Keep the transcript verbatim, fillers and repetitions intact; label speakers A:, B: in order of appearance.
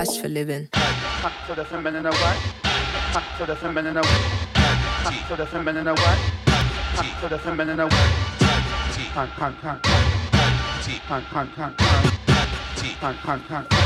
A: cash for living.
B: Hot to the feminine what? Hot to the feminine what? Hot to the feminine what? Hot to the feminine what? Hot, hot, hot, hot. Hot, hot, hot, hot. Hot, hot, hot, hot.